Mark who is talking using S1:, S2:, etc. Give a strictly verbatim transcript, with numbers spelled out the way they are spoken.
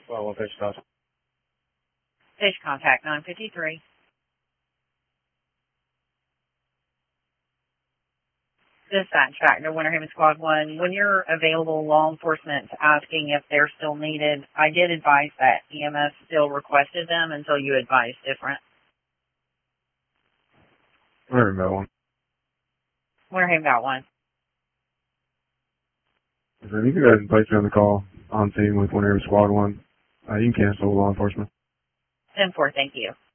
S1: Well, we'll pitch stuff.
S2: Fish contact nine fifty-three. Dispatch Factor, Winter Haven Squad one. When you're available, law enforcement's asking if they're still needed. I did advise that E M S still requested them until you advised different.
S1: Winter Haven got one.
S2: Winter Haven got one.
S1: If you guys place me on the call on scene with Winter Haven Squad one, uh, you can cancel law enforcement.
S2: ten four, thank you.